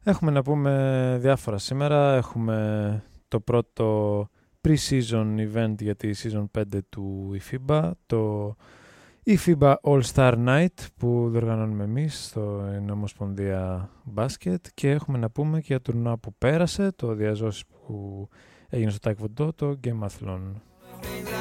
Έχουμε να πούμε διάφορα σήμερα. Έχουμε το πρώτο pre-season event για τη season 5 του eFIBA, το eFIBA All-Star Night που διοργανώνουμε εμείς στο Ομοσπονδία Μπάσκετ, και έχουμε να πούμε και για το τουρνουά που πέρασε, το διαζώσεις που έγινε στο Taekwondo, το Game Athlon.